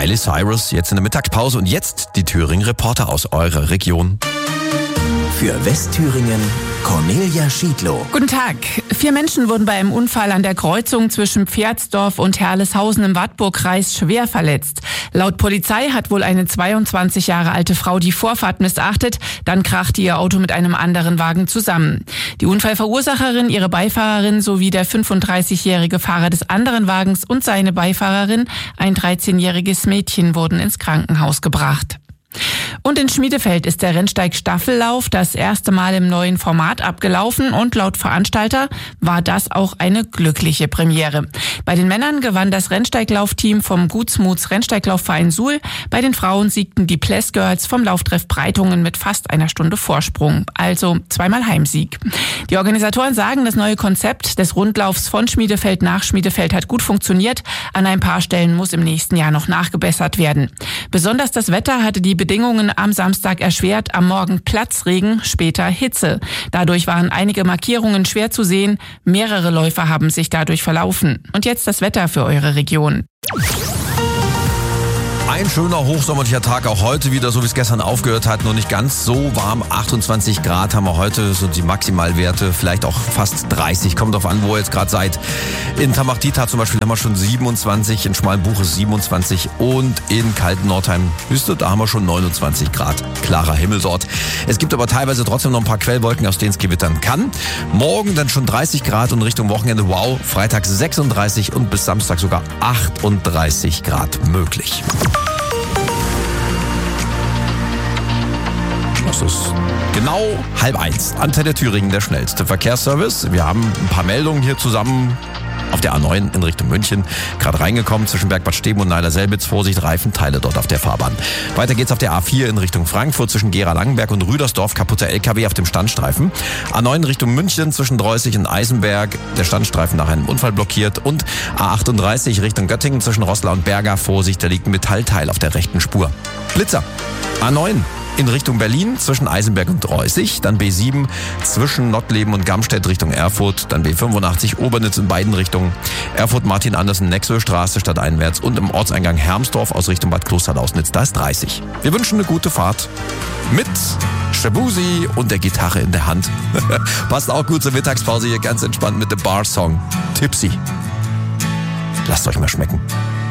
Miley Cyrus jetzt in der Mittagspause und jetzt die Thüringen-Reporter aus eurer Region. Für Westthüringen Cornelia Schiedlow. Guten Tag. 4 Menschen wurden bei einem Unfall an der Kreuzung zwischen Pferdsdorf und Herleshausen im Wartburgkreis schwer verletzt. Laut Polizei hat wohl eine 22 Jahre alte Frau die Vorfahrt missachtet. Dann krachte ihr Auto mit einem anderen Wagen zusammen. Die Unfallverursacherin, ihre Beifahrerin sowie der 35-jährige Fahrer des anderen Wagens und seine Beifahrerin, ein 13-jähriges Mädchen, wurden ins Krankenhaus gebracht. Und in Schmiedefeld ist der Rennsteig-Staffellauf das erste Mal im neuen Format abgelaufen und laut Veranstalter war das auch eine glückliche Premiere. Bei den Männern gewann das Rennsteiglaufteam vom Gutsmuts Rennsteiglaufverein Suhl. Bei den Frauen siegten die Ples Girls vom Lauftreff Breitungen mit fast einer Stunde Vorsprung. Also zweimal Heimsieg. Die Organisatoren sagen, das neue Konzept des Rundlaufs von Schmiedefeld nach Schmiedefeld hat gut funktioniert. An ein paar Stellen muss im nächsten Jahr noch nachgebessert werden. Besonders das Wetter hatte die Bedingungen am Samstag erschwert, am Morgen Platzregen, später Hitze. Dadurch waren einige Markierungen schwer zu sehen. Mehrere Läufer haben sich dadurch verlaufen. Und jetzt das Wetter für eure Region. Ein schöner hochsommerlicher Tag, auch heute wieder, so wie es gestern aufgehört hat, nur nicht ganz so warm. 28 Grad haben wir heute, so die Maximalwerte, vielleicht auch fast 30, kommt drauf an, wo ihr jetzt gerade seid. In Tamach-Dieter zum Beispiel haben wir schon 27, in Schmalenbuches 27 und in Kalten-Nordheim, da haben wir schon 29 Grad. Klarer Himmel dort. Es gibt aber teilweise trotzdem noch ein paar Quellwolken, aus denen es gewittern kann. Morgen dann schon 30 Grad und Richtung Wochenende, wow, Freitag 36 und bis Samstag sogar 38 Grad möglich. Das ist genau 12:30. Antenne Thüringen, der schnellste Verkehrsservice. Wir haben ein paar Meldungen hier zusammen auf der A9 in Richtung München. Gerade reingekommen zwischen Bergbad Steben und Neider-Selbitz. Vorsicht, Reifenteile dort auf der Fahrbahn. Weiter geht's auf der A4 in Richtung Frankfurt zwischen Gera-Langenberg und Rüdersdorf. Kaputter LKW auf dem Standstreifen. A9 Richtung München zwischen Dreußig und Eisenberg. Der Standstreifen nach einem Unfall blockiert. Und A38 Richtung Göttingen zwischen Roßlau und Berga. Vorsicht, da liegt ein Metallteil auf der rechten Spur. Blitzer. A9 in Richtung Berlin zwischen Eisenberg und Dreußig, dann B7 zwischen Nottleben und Gamstedt Richtung Erfurt, dann B85 Obernitz in beiden Richtungen, Erfurt Martin Andersen Nexöstraße stadteinwärts und im Ortseingang Hermsdorf aus Richtung Bad Klosterlausnitz, da ist 30. Wir wünschen eine gute Fahrt mit Shabuzi und der Gitarre in der Hand. Passt auch gut zur Mittagspause hier, ganz entspannt mit dem Bar-Song Tipsy. Lasst euch mal schmecken.